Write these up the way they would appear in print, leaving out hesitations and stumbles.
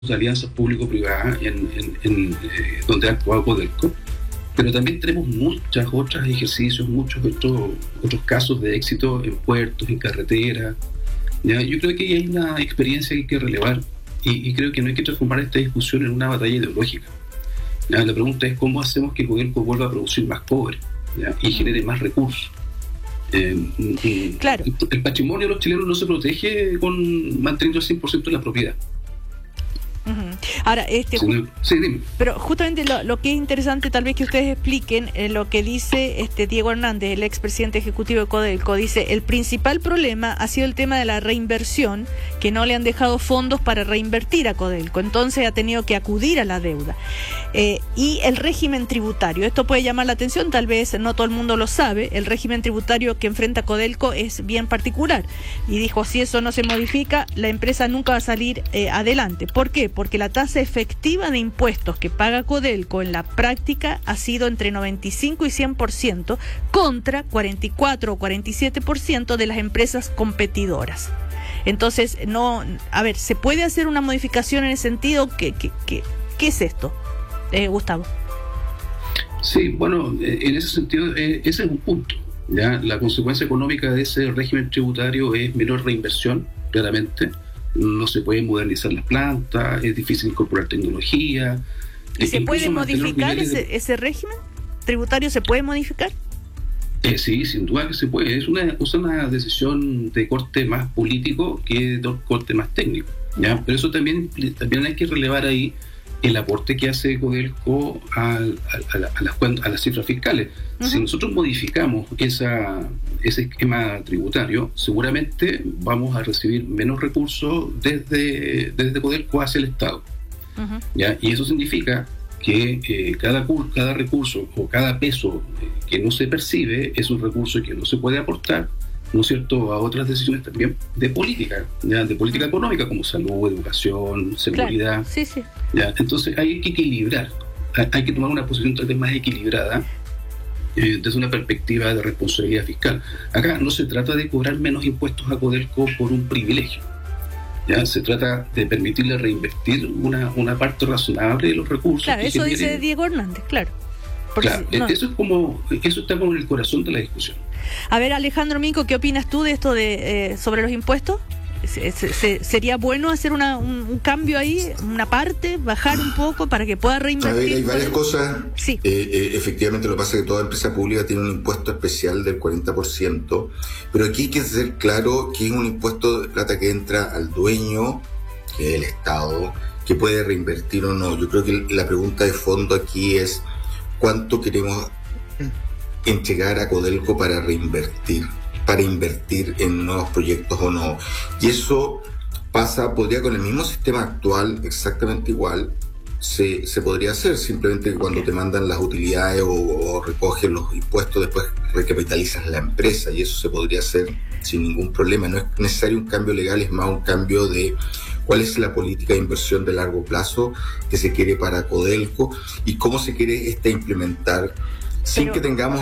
de alianzas público-privadas donde ha actuado Codelco, pero también tenemos muchas otros ejercicios, muchos otros casos de éxito en puertos, en carreteras. ¿Ya? Yo creo que hay una experiencia que hay que relevar y creo que no hay que transformar esta discusión en una batalla ideológica. ¿Ya? La pregunta es cómo hacemos que Codelco vuelva a producir más cobre, ¿ya? Y genere más recursos. Claro. El patrimonio de los chilenos no se protege manteniendo el 100% de la propiedad. Uh-huh. Ahora, sí, dime. Pero justamente lo que es interesante tal vez que ustedes expliquen lo que dice Diego Hernández, el expresidente ejecutivo de Codelco. Dice: el principal problema ha sido el tema de la reinversión, que no le han dejado fondos para reinvertir a Codelco, entonces ha tenido que acudir a la deuda. Y el régimen tributario, esto puede llamar la atención, tal vez no todo el mundo lo sabe. El régimen tributario que enfrenta Codelco es bien particular, y dijo: si eso no se modifica, la empresa nunca va a salir adelante. ¿Por qué? Porque la tasa efectiva de impuestos que paga Codelco en la práctica ha sido entre 95 y 100%, contra 44 o 47% de las empresas competidoras. Entonces, ¿se puede hacer una modificación en ese sentido? ¿Qué es esto, Gustavo? Sí, bueno, en ese sentido, ese es un punto. ¿Ya? La consecuencia económica de ese régimen tributario es menor reinversión, claramente. No se puede modernizar las plantas, es difícil incorporar tecnología. ¿Y se puede modificar ese régimen tributario? ¿Se puede modificar? Sí, sin duda que se puede. Es una decisión de corte más político que de corte más técnico, ¿ya? Pero eso también hay que relevar ahí el aporte que hace Codelco a las cifras fiscales. Uh-huh. Si nosotros modificamos ese esquema tributario, seguramente vamos a recibir menos recursos desde Codelco hacia el Estado. Uh-huh. ¿Ya? Y eso significa que cada recurso o cada peso que no se percibe es un recurso que no se puede aportar, ¿no es cierto?, a otras decisiones también de política, ¿ya? De política económica, como salud, educación, seguridad. Claro. Sí, sí. ¿Ya? Entonces hay que equilibrar, hay que tomar una posición tal vez más equilibrada desde una perspectiva de responsabilidad fiscal. Acá no se trata de cobrar menos impuestos a Codelco por un privilegio, ¿ya? Se trata de permitirle reinvertir una parte razonable de los recursos. Claro, eso dice Diego Hernández, claro. Claro, eso está como en el corazón de la discusión. A ver, Alejandro Minco, ¿qué opinas tú de esto sobre los impuestos? ¿Sería bueno hacer un cambio ahí, una parte, bajar un poco para que pueda reinvertir? A ver, hay varias cosas. Sí. Efectivamente, lo que pasa es que toda empresa pública tiene un impuesto especial del 40%, pero aquí hay que ser claro que es un impuesto de plata que entra al dueño, que es el Estado, que puede reinvertir o no. Yo creo que la pregunta de fondo aquí es: ¿cuánto queremos entregar a Codelco para invertir en nuevos proyectos o no? Y eso podría con el mismo sistema actual, exactamente igual, se podría hacer. Simplemente que cuando te mandan las utilidades o recogen los impuestos, después recapitalizas la empresa, y eso se podría hacer sin ningún problema. No es necesario un cambio legal, es más un cambio de cuál es la política de inversión de largo plazo que se quiere para Codelco y cómo se quiere implementar, sin que tengamos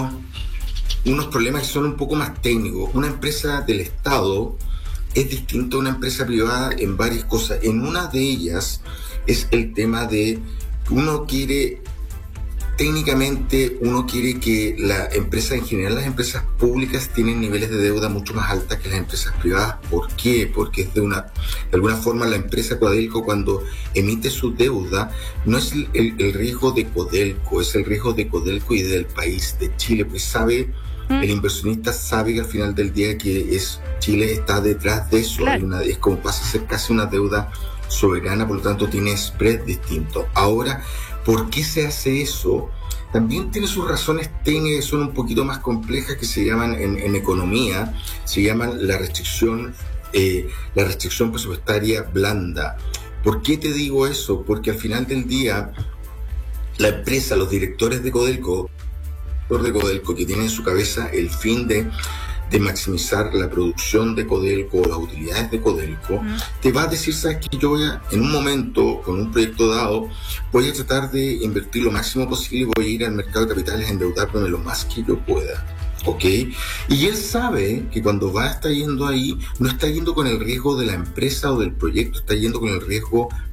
unos problemas que son un poco más técnicos. Una empresa del Estado es distinta a una empresa privada en varias cosas. En una de ellas es el tema de técnicamente uno quiere que la empresa, en general las empresas públicas tienen niveles de deuda mucho más altas que las empresas privadas. ¿Por qué? Porque de alguna forma la empresa Codelco, cuando emite su deuda, no es el riesgo de Codelco, es el riesgo de Codelco y del país, de Chile, pues el inversionista sabe que al final del día Chile está detrás de eso. Claro. Es como pasa a ser casi una deuda soberana, por lo tanto tiene spread distinto. Ahora, ¿por qué se hace eso? También tiene sus razones técnicas que son un poquito más complejas, que se llaman en economía, se llaman la restricción presupuestaria blanda. ¿Por qué te digo eso? Porque al final del día la empresa, los directores de Codelco, que tienen en su cabeza el fin de maximizar la producción de Codelco, las utilidades de Codelco, te va a decir: sabes que yo en un momento, con un proyecto dado, voy a tratar de invertir lo máximo posible, voy a ir al mercado de capitales a endeudarme lo más que yo pueda. ¿Ok? Y él sabe que cuando está yendo ahí, no está yendo con el riesgo de la empresa o del proyecto, está yendo con el riesgo